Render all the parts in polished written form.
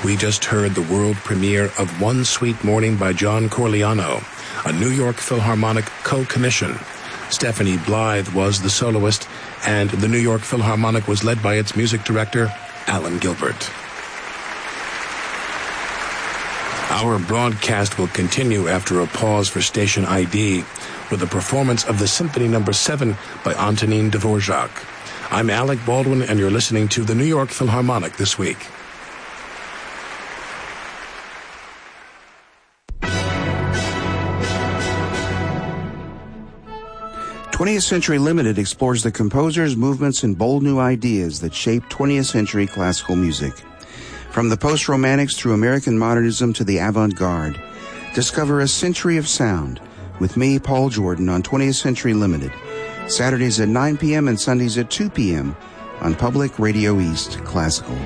We just heard the world premiere of One Sweet Morning by John Corigliano, a New York Philharmonic co-commission. Stephanie Blythe was the soloist, and the New York Philharmonic was led by its music director, Alan Gilbert. Our broadcast will continue after a pause for station ID with a performance of the Symphony No. 7 by Antonin Dvorak. I'm Alec Baldwin, and you're listening to the New York Philharmonic This Week. '20th Century Limited explores the composers, movements, and bold new ideas that shaped 20th century classical music. From the post-romantics through American modernism to the avant-garde, discover a century of sound with me, Paul Jordan, on 20th Century Limited, Saturdays at 9 p.m. and Sundays at 2 p.m. on Public Radio East Classical.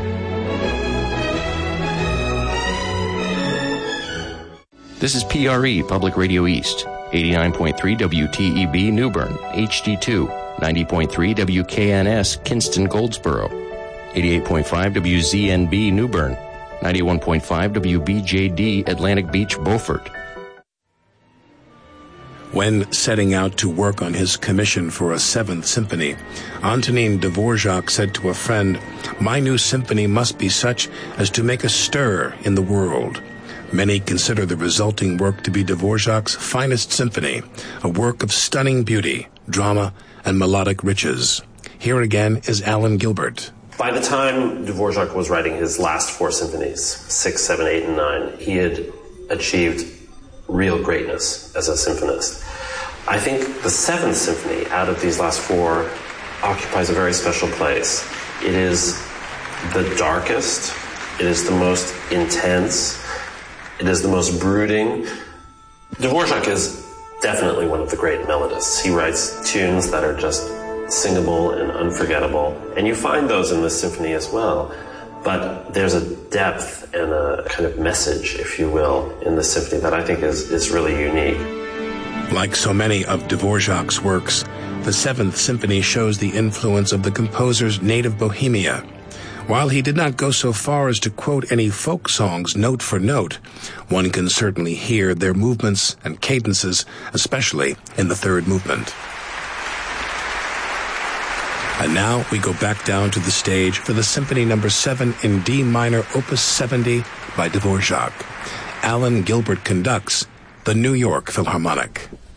This is PRE, Public Radio East, 89.3 WTEB New Bern, HD2, 90.3 WKNS Kinston Goldsboro, 88.5 WZNB New Bern, 91.5 WBJD Atlantic Beach Beaufort. When setting out to work on his commission for a Seventh Symphony, Antonin Dvorak said to a friend, "My new symphony must be such as to make a stir in the world." Many consider the resulting work to be Dvorak's finest symphony, a work of stunning beauty, drama, and melodic riches. Here again is Alan Gilbert. By the time Dvorak was writing his last four symphonies, 6, 7, 8, and 9, he had achieved real greatness as a symphonist. I think the Seventh Symphony, out of these last four, occupies a very special place. It is the darkest, it is the most intense, it is the most brooding. Dvorak is definitely one of the great melodists. He writes tunes that are just singable and unforgettable, and you find those in this symphony as well. But there's a depth and a kind of message, if you will, in the symphony that I think is really unique. Like so many of Dvorak's works, the Seventh Symphony shows the influence of the composer's native Bohemia. While he did not go so far as to quote any folk songs note for note, one can certainly hear their movements and cadences, especially in the third movement. And now we go back down to the stage for the Symphony No. 7 in D minor, Opus 70 by Dvorak. Alan Gilbert conducts the New York Philharmonic.